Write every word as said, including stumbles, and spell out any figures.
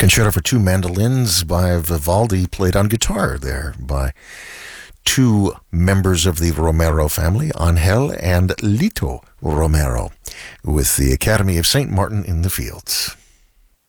Concerto for two mandolins by Vivaldi, played on guitar there by two members of the Romero family, Angel and Lito Romero, with the Academy of Saint Martin in the Fields.